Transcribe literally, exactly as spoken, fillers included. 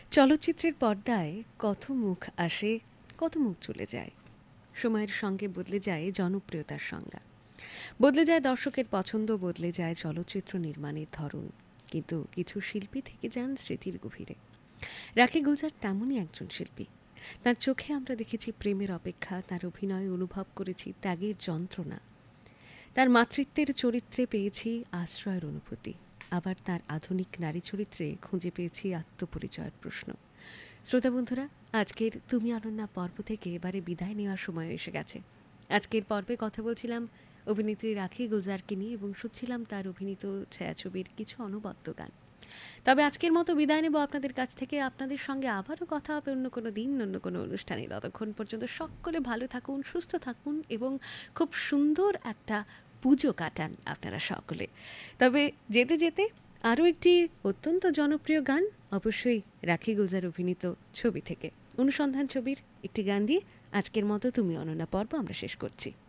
চলচ্চিত্রের পর্দায় কত মুখ আসে, কত মুখ চলে যায়। সময়ের সঙ্গে বদলে যায় জনপ্রিয়তার সংজ্ঞা, বদলে যায় দর্শকের পছন্দ, বদলে যায় চলচ্চিত্র নির্মাণের ধরন। কিন্তু কিছু শিল্পী থেকে যান স্মৃতির গভীরে। রাখি গুলজার তেমনই একজন শিল্পী। তার চোখে আমরা দেখেছি প্রেমের অপেক্ষা, তার অভিনয়ে অনুভব করেছি ত্যাগের যন্ত্রণা, তার মাতৃত্বের চরিত্রে পেয়েছি আশ্রয়ের অনুভূতি, আবার তার আধুনিক নারী চরিত্রে খুঁজে পেয়েছি আত্মপরিচয়ের প্রশ্ন। শ্রোতা বন্ধুরা, আজকের তুমি অনন্যা পর্ব থেকে এবারে বিদায় নেওয়ার সময় এসে গেছে। আজকের পর্বে কথা বলছিলাম অভিনেত্রী রাখি গুলজারকে নিয়ে এবং শুনছিলাম তার অভিনীত ছায়াছবির কিছু অনবদ্য গান। তবে আজকের মতো বিদায় নেব আপনাদের কাছ থেকে। আপনাদের সঙ্গে আবারও কথা হবে অন্য কোনো দিন, অন্য কোনো অনুষ্ঠানে। ততক্ষণ পর্যন্ত সকলে ভালো থাকুন, সুস্থ থাকুন এবং খুব সুন্দর একটা পুজো কাটান আপনারা সকলে। তবে যেতে যেতে আরও একটি অত্যন্ত জনপ্রিয় গান, অবশ্যই রাখি গুলজার অভিনীত ছবি থেকে অনুসন্ধান ছবির একটি গান দিয়ে আজকের মতো তুমি অনন্যা পর্ব আমরা শেষ করছি।